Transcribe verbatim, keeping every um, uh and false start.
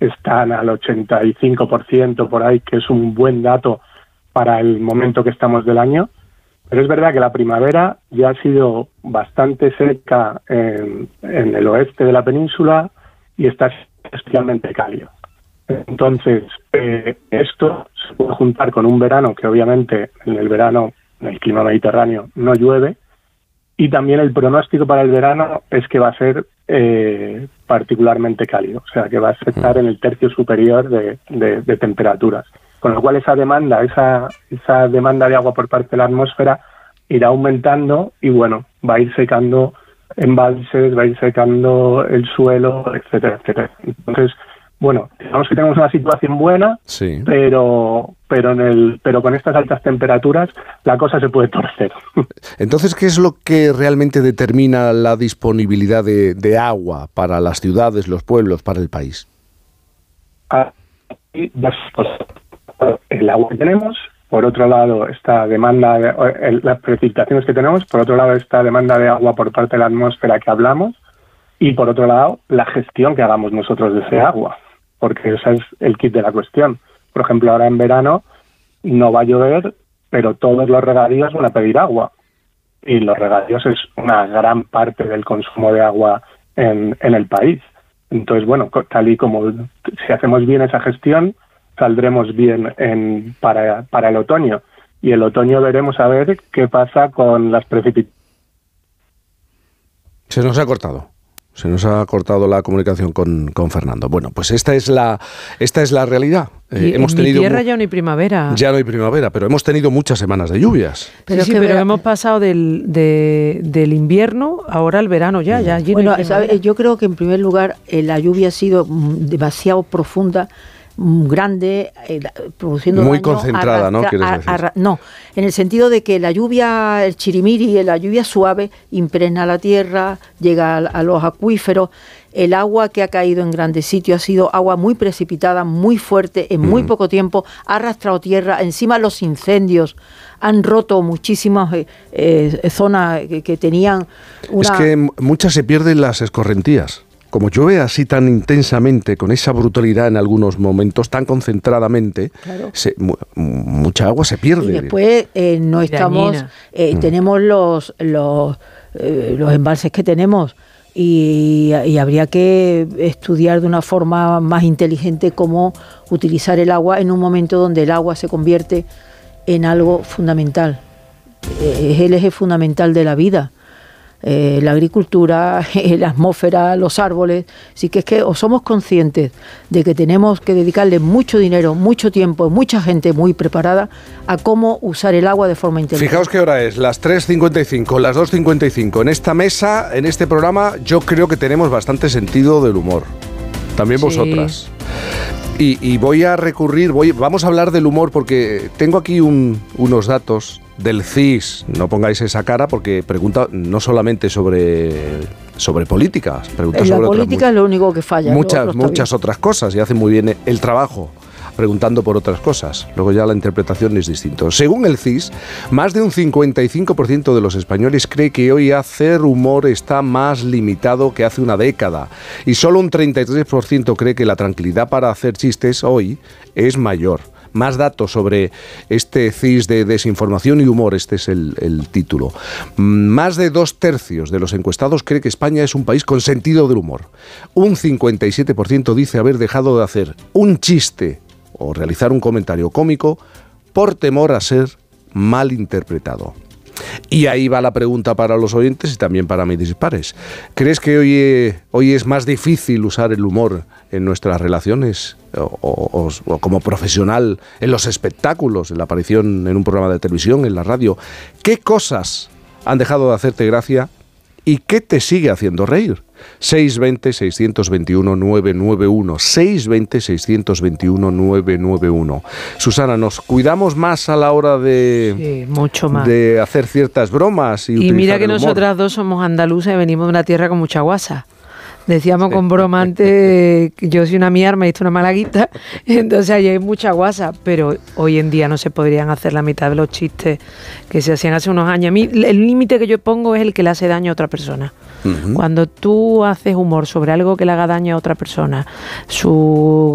están al ochenta y cinco por ciento por ahí, que es un buen dato para el momento que estamos del año. Pero es verdad que la primavera ya ha sido bastante seca en, en el oeste de la península y está especialmente cálido. Entonces, eh, esto se puede juntar con un verano que obviamente en el verano, en el clima mediterráneo, no llueve, y también el pronóstico para el verano es que va a ser eh, particularmente cálido, o sea, que va a estar en el tercio superior de, de, de temperaturas. Con lo cual esa demanda, esa, esa demanda de agua por parte de la atmósfera irá aumentando y, bueno, va a ir secando embalses, va a ir secando el suelo, etcétera, etcétera. Entonces, bueno, digamos que tenemos una situación buena, sí. pero pero en el pero con estas altas temperaturas la cosa se puede torcer. Entonces, ¿qué es lo que realmente determina la disponibilidad de, de agua para las ciudades, los pueblos, para el país? Hay dos cosas. El agua que tenemos, por otro lado esta demanda, de, las precipitaciones que tenemos, por otro lado esta demanda de agua por parte de la atmósfera que hablamos, y por otro lado la gestión que hagamos nosotros de ese agua, porque ese es el kit de la cuestión. Por ejemplo, ahora en verano no va a llover, pero todos los regadíos van a pedir agua, y los regadíos es una gran parte del consumo de agua en, en el país. Entonces, bueno, tal y como si hacemos bien esa gestión, saldremos bien en, para, para el otoño. Y el otoño veremos a ver qué pasa con las precipitaciones. Se nos ha cortado. Se nos ha cortado la comunicación con, con Fernando. Bueno, pues esta es la esta es la realidad. Eh, hemos en tenido mi tierra ya no hay primavera. Ya no hay primavera, pero hemos tenido muchas semanas de lluvias. Pero, sí, sí, pero hemos pasado del, de, del invierno ahora al verano ya. ya bueno, no ¿sabe? Yo creo que en primer lugar eh, la lluvia ha sido demasiado profunda, grande, eh, produciendo muy daño, concentrada, ¿no? ¿Quieres decir? Arra- no, en el sentido de que la lluvia, el chirimiri, la lluvia suave impregna la tierra, llega a, a los acuíferos. El agua que ha caído en grandes sitios ha sido agua muy precipitada, muy fuerte, en muy mm. poco tiempo, ha arrastrado tierra. Encima los incendios han roto muchísimas eh, eh, zonas que, que tenían una... Es que muchas se pierden las escorrentías. Como llueve así tan intensamente, con esa brutalidad en algunos momentos, tan concentradamente, claro. se, mu- mucha agua se pierde. Y después eh, no estamos, eh, mm. tenemos los los, eh, los embalses que tenemos y, y habría que estudiar de una forma más inteligente cómo utilizar el agua en un momento donde el agua se convierte en algo fundamental. Eh, es el eje fundamental de la vida. Eh, la agricultura, eh, la atmósfera, los árboles. Así que es que o somos conscientes de que tenemos que dedicarle mucho dinero, mucho tiempo, mucha gente muy preparada a cómo usar el agua de forma inteligente. Fijaos qué hora es, las tres cincuenta y cinco, las dos cincuenta y cinco. En esta mesa, en este programa, yo creo que tenemos bastante sentido del humor. También sí. Vosotras. Y, y voy a recurrir, voy, vamos a hablar del humor porque tengo aquí un, unos datos del C I S. No pongáis esa cara porque pregunta no solamente sobre, sobre políticas, pregunta en sobre la política otras, es lo único que falla. Muchas, muchas otras cosas y hace muy bien el trabajo preguntando por otras cosas. Luego ya la interpretación es distinta. Según el C I S, más de un cincuenta y cinco por ciento de los españoles cree que hoy hacer humor está más limitado que hace una década. Y solo un treinta y tres por ciento cree que la tranquilidad para hacer chistes hoy es mayor. Más datos sobre este C I S de desinformación y humor, este es el, el título. Más de dos tercios de los encuestados cree que España es un país con sentido del humor. Un cincuenta y siete por ciento dice haber dejado de hacer un chiste o realizar un comentario cómico por temor a ser mal interpretado. Y ahí va la pregunta para los oyentes y también para mis dispares. ¿Crees que hoy, eh, hoy es más difícil usar el humor en nuestras relaciones o, o, o como profesional en los espectáculos, en la aparición en un programa de televisión, en la radio? ¿Qué cosas han dejado de hacerte gracia y qué te sigue haciendo reír? seis veinte, seiscientos veintiuno, novecientos noventa y uno, seis veinte, seiscientos veintiuno, novecientos noventa y uno. Susana, ¿nos cuidamos más a la hora de, sí, mucho más. de hacer ciertas bromas? Y, y mira que nosotras dos somos andaluzas y venimos de una tierra con mucha guasa. Decíamos sí. con broma antes que yo soy una mierda, me hice una malaguita, entonces ahí hay mucha guasa, pero hoy en día no se podrían hacer la mitad de los chistes que se hacían hace unos años. A mí el límite que yo pongo es el que le hace daño a otra persona. Uh-huh. Cuando tú haces humor sobre algo que le haga daño a otra persona, su